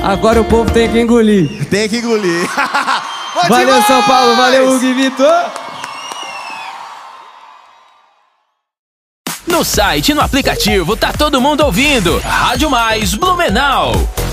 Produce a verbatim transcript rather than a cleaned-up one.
Agora o povo tem que engolir. Tem que engolir. Valeu, demais! São Paulo. Valeu, Hugo e Vitor. No site e no aplicativo tá todo mundo ouvindo. Rádio Mais Blumenau.